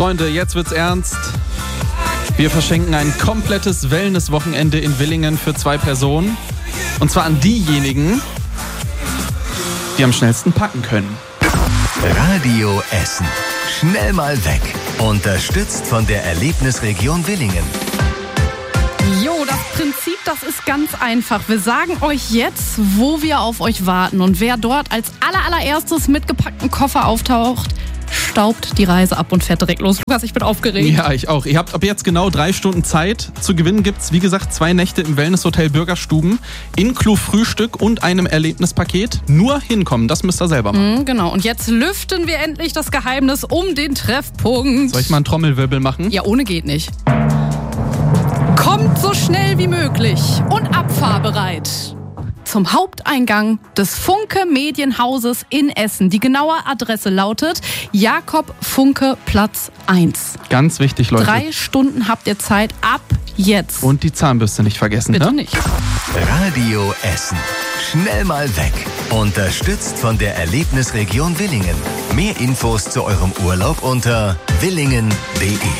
Freunde, jetzt wird's ernst. Wir verschenken ein komplettes Wellness-Wochenende in Willingen für 2 Personen. Und zwar an diejenigen, die am schnellsten packen können. Radio Essen. Schnell mal weg. Unterstützt von der Erlebnisregion Willingen. Jo, das Prinzip, das ist ganz einfach. Wir sagen euch jetzt, wo wir auf euch warten. Und wer dort als allererstes mit gepackten Koffer auftaucht, staubt die Reise ab und fährt direkt los. Lukas, ich bin aufgeregt. Ja, ich auch. Ihr habt ab jetzt genau 3 Stunden Zeit. Zu gewinnen gibt's, wie gesagt, 2 Nächte im Wellnesshotel Bürgerstuben, inklu Frühstück und einem Erlebnispaket. Nur hinkommen, das müsst ihr selber machen. Genau, und jetzt lüften wir endlich das Geheimnis um den Treffpunkt. Soll ich mal einen Trommelwirbel machen? Ja, ohne geht nicht. Kommt so schnell wie möglich und abfahrbereit zum Haupteingang des Funke Medienhauses in Essen. Die genaue Adresse lautet Jakob Funke Platz 1. Ganz wichtig, Leute. 3 Stunden habt ihr Zeit ab jetzt. Und die Zahnbürste nicht vergessen, Bitte ne? nicht. Radio Essen. Schnell mal weg. Unterstützt von der Erlebnisregion Willingen. Mehr Infos zu eurem Urlaub unter willingen.de.